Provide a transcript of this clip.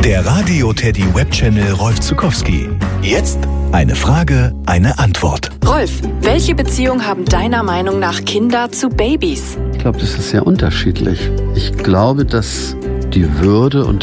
Der Radio Teddy Webchannel Rolf Zuckowski. Jetzt eine Frage, eine Antwort. Rolf, welche Beziehung haben deiner Meinung nach Kinder zu Babys? Ich glaube, das ist sehr unterschiedlich. Ich glaube, dass die Würde und